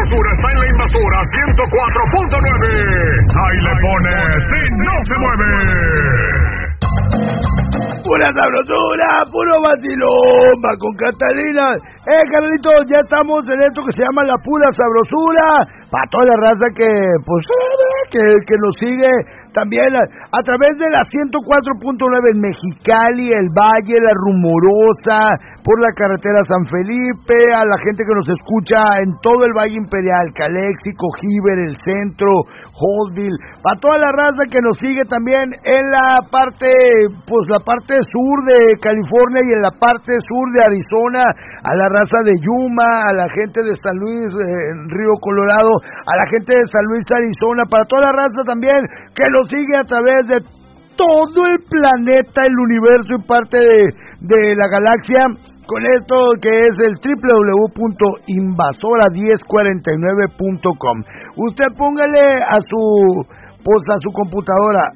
sabrosura está en La Invasora 104.9. Ahí le pones y no se mueve. Pura sabrosura, puro vacilón, va con Catalina. Carlitos, ya estamos en esto que se llama la pura sabrosura. Para toda la raza que, pues, que nos sigue también a través de la 104.9 en Mexicali, el Valle, la Rumorosa, por la carretera San Felipe, a la gente que nos escucha en todo el Valle Imperial, Calexico, Jiver, el centro, Holtville, a toda la raza que nos sigue también en la parte, pues la parte sur de California y en la parte sur de Arizona, a la raza de Yuma, a la gente de San Luis, Río Colorado, a la gente de San Luis, Arizona, para toda la raza también que nos sigue a través de todo el planeta, el universo y parte de la galaxia, con esto que es el www.invasora1049.com. Usted póngale a su computadora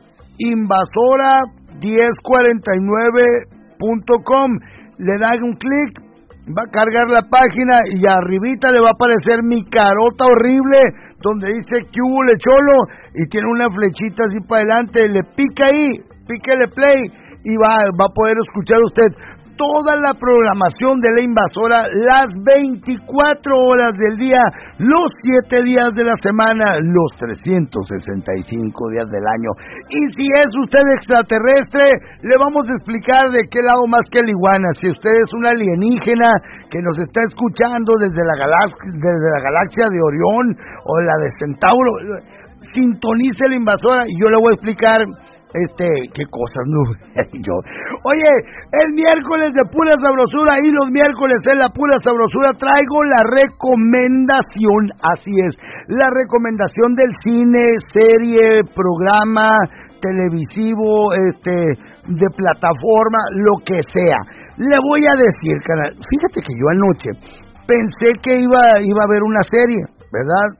invasora1049.com, le da un clic, va a cargar la página y arribita le va a aparecer mi carota horrible donde dice que hubo le cholo y tiene una flechita así para adelante, le pica ahí, píquele play y va a poder escuchar usted toda la programación de La Invasora las 24 horas del día, los 7 días de la semana, los 365 días del año. Y si es usted extraterrestre, le vamos a explicar de qué lado más que la iguana. Si usted es un alienígena que nos está escuchando desde la galaxia de Orión o la de Centauro, sintonice La Invasora y yo le voy a explicar qué cosas, no, yo. Oye, el miércoles de pura sabrosura y los miércoles en la pura sabrosura traigo la recomendación, así es, la recomendación del cine, serie, programa, televisivo, de plataforma, lo que sea. Le voy a decir, canal, fíjate que yo anoche pensé que iba a haber una serie, ¿verdad?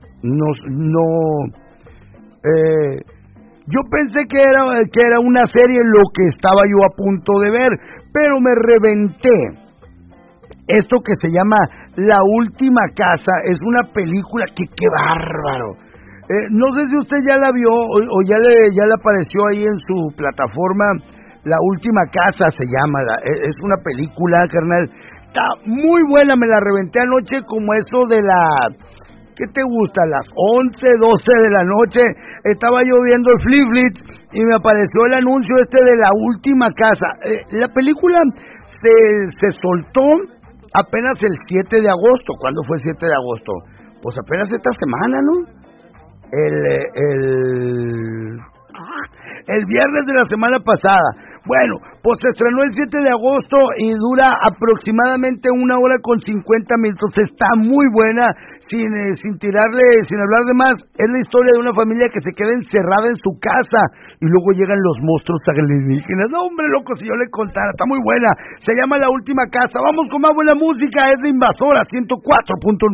Yo pensé que era una serie lo que estaba yo a punto de ver, pero me reventé. Esto que se llama La Última Casa es una película que qué bárbaro. No sé si usted ya la vio o ya le apareció ahí en su plataforma. La Última Casa se llama, es una película, carnal. Está muy buena, me la reventé anoche como eso de la... ¿Qué te gusta? A las 11, 12 de la noche estaba yo viendo el Flip y me apareció el anuncio de La Última Casa. La película se soltó apenas el 7 de agosto. ¿Cuándo fue el 7 de agosto? Pues apenas esta semana, ¿no? El viernes de la semana pasada. Bueno, pues se estrenó el 7 de agosto y dura aproximadamente 1 hora con 50 minutos. Está muy buena, sin hablar de más. Es la historia de una familia que se queda encerrada en su casa y luego llegan los monstruos alienígenas. No, hombre, loco, si yo le contara, está muy buena. Se llama La Última Casa. Vamos con más buena música, es de Invasora 104.9.